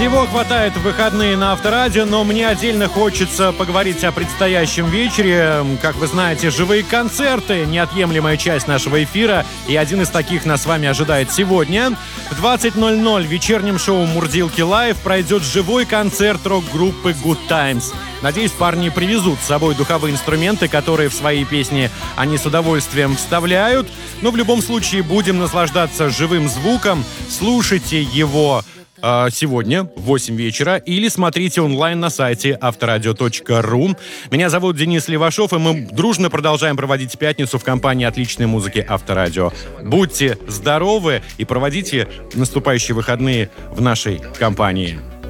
Всего хватает в выходные на Авторадио, но мне отдельно хочется поговорить о предстоящем вечере. Как вы знаете, живые концерты — неотъемлемая часть нашего эфира, и один из таких нас с вами ожидает сегодня. В 20:00 в вечернем шоу «Мурзилки Лайв» пройдет живой концерт рок-группы Good Times. Надеюсь, парни привезут с собой духовые инструменты, которые в свои песни они с удовольствием вставляют. Но в любом случае будем наслаждаться живым звуком. Слушайте его сегодня в 8 вечера или смотрите онлайн на сайте авторадио.ру. Меня зовут Денис Левашов, и мы дружно продолжаем проводить пятницу в компании отличной музыки Авторадио. Будьте здоровы и проводите наступающие выходные в нашей компании.